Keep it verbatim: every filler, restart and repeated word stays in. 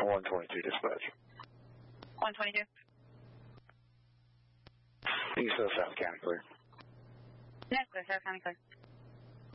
one twenty-two dispatch. one twenty-two. East of South County clear. Yes, clear, South County clear.